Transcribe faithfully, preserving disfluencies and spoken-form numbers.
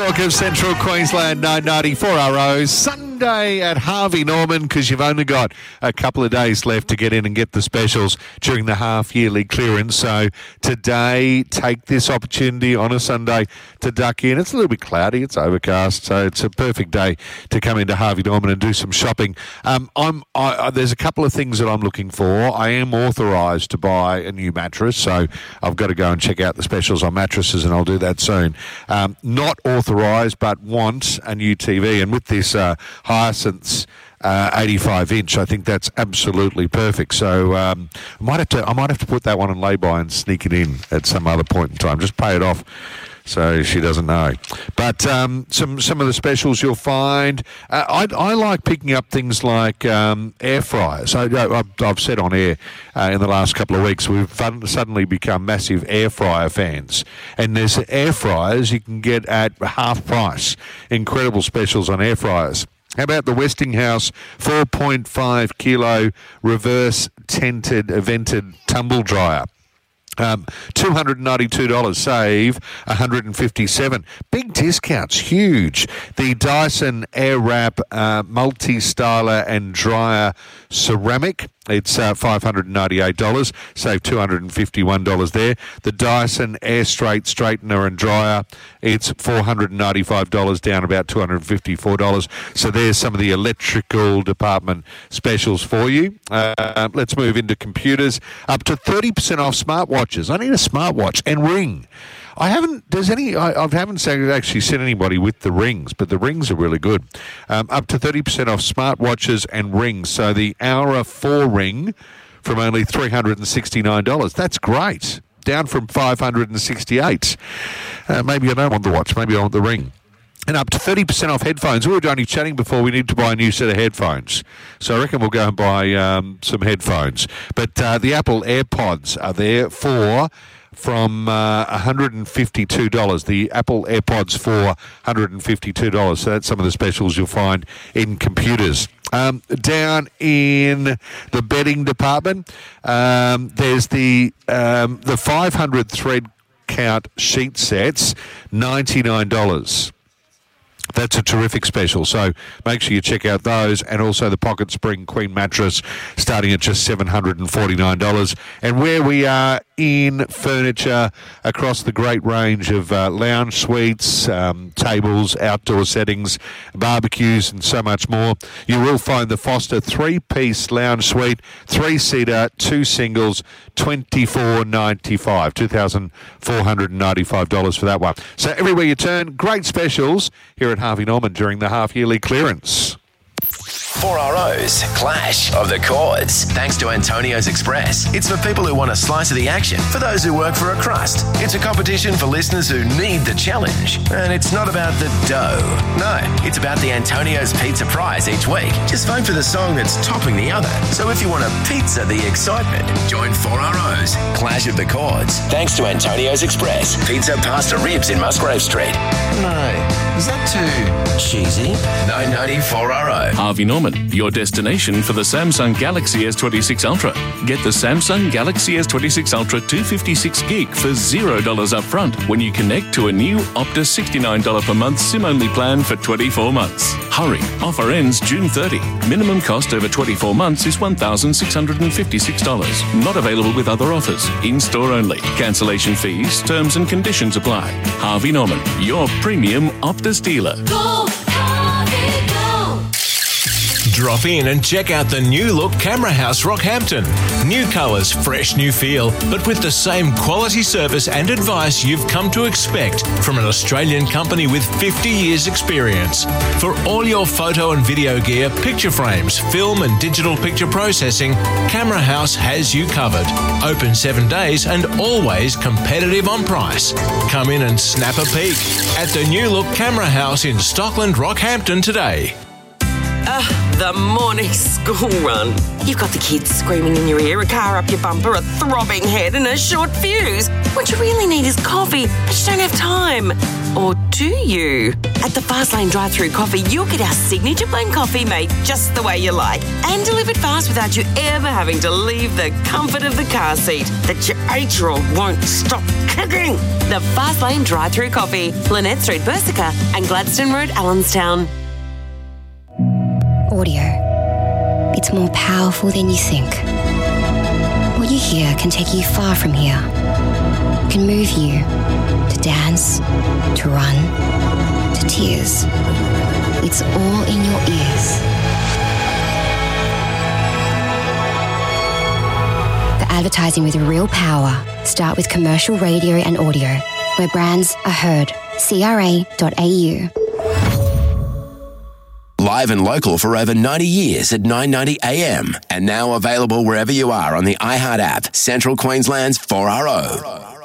Talk of Central Queensland, nine ninety-four R Os. Sunday at Harvey Norman, because you've only got a couple of days left to get in and get the specials during the half-yearly clearance. So today, take this opportunity on a Sunday to duck in. It's a little bit cloudy, it's overcast, so it's a perfect day to come into Harvey Norman and do some shopping. Um, I'm I, there's a couple of things that I'm looking for. I am authorised to buy a new mattress, so I've got to go and check out the specials on mattresses, and I'll do that soon. Um, not authorised, but want a new T V, and with this uh, Hisense uh, eighty-five inch, I think that's absolutely perfect. So um, I might have to I might have to put that one on lay-by and sneak it in at some other point in time. Just pay it off so she doesn't know. But um, some some of the specials you'll find. Uh, I, I like picking up things like um, air fryers. So I, I've, I've said on air uh, in the last couple of weeks, we've fun, suddenly become massive air fryer fans. And there's air fryers you can get at half price. Incredible specials on air fryers. How about the Westinghouse four point five kilo reverse tented vented tumble dryer? Um, two hundred ninety-two dollars, save one hundred fifty-seven dollars. Big discounts, huge. The Dyson Airwrap uh, multi-styler and dryer ceramic, it's uh, five hundred ninety-eight dollars, save two hundred fifty-one dollars there. The Dyson Air Straight straightener and dryer, it's four hundred ninety-five dollars, down about two hundred fifty-four dollars. So there's some of the electrical department specials for you. Uh, let's move into computers. Up to thirty percent off smartwatches. I need a smartwatch and Ring. I haven't, there's any, I, I haven't actually seen anybody with the rings, but the rings are really good. Um, up to thirty percent off smartwatches and rings. So the Aura four ring from only three hundred sixty-nine dollars. That's great. Down from five hundred sixty-eight dollars. Uh, maybe I don't want the watch. Maybe I want the ring. And up to thirty percent off headphones. We were only chatting before we need to buy a new set of headphones. So I reckon we'll go and buy um, some headphones. But uh, the Apple AirPods are there for from uh, one hundred fifty-two dollars. The Apple AirPods for one hundred fifty-two dollars. So that's some of the specials you'll find in computers. Um, down in the bedding department, um, there's the um, the five hundred thread count sheet sets, ninety-nine dollars. That's a terrific special, so make sure you check out those, and also the Pocket Spring Queen mattress starting at just seven hundred forty-nine dollars. And where we are in furniture across the great range of uh, lounge suites, um, tables, outdoor settings, barbecues and so much more, you will find the Foster three-piece lounge suite, three-seater, two singles, twenty-four ninety-five, two thousand four hundred ninety-five dollars for that one. So everywhere you turn, great specials here at Harvey Norman during the half-yearly clearance. four R O's Clash of the Chords. Thanks to Antonio's Express. It's for people who want a slice of the action, for those who work for a crust. It's a competition for listeners who need the challenge. And it's not about the dough. No, it's about the Antonio's Pizza Prize each week. Just vote for the song that's topping the other. So if you want a pizza the excitement, join four R O's Clash of the Chords. Thanks to Antonio's Express. Pizza, pasta, ribs in Musgrave Street. No, is that too cheesy? nine ninety-four R O. Harvey Norman, your destination for the Samsung Galaxy S twenty-six Ultra. Get the Samsung Galaxy S twenty-six Ultra two fifty-six gig for zero dollars up front when you connect to a new Optus sixty-nine dollars per month SIM-only plan for twenty-four months. Hurry, offer ends June thirtieth. Minimum cost over twenty-four months is one thousand six hundred fifty-six dollars. Not available with other offers. In-store only. Cancellation fees, terms and conditions apply. Harvey Norman, your premium Optus dealer. Go, Harvey, go. Drop in and check out the new look Camera House Rockhampton. New colours, fresh new feel, but with the same quality service and advice you've come to expect from an Australian company with fifty years experience. For all your photo and video gear, picture frames, film and digital picture processing, Camera House has you covered. Open seven days and always competitive on price. Come in and snap a peek at the new look Camera House in Stockland, Rockhampton today. Uh. the morning school run. You've got the kids screaming in your ear, a car up your bumper, a throbbing head and a short fuse. What you really need is coffee, but you don't have time. Or do you? At the Fastlane drive-thru coffee, you'll get our signature blend coffee made just the way you like and delivered fast without you ever having to leave the comfort of the car seat that your eight-year-old won't stop kicking. The Fastlane drive-thru coffee, Lynette Street, Bersica and Gladstone Road, Allenstown. Audio. It's more powerful than you think. What you hear can take you far from here. It can move you to dance, to run, to tears. It's all in your ears. The advertising with real power. Start with commercial radio and audio, where brands are heard. C R A dot A U. Live and local for over ninety years at nine ninety A M and now available wherever you are on the iHeart app. Central Queensland's four R O.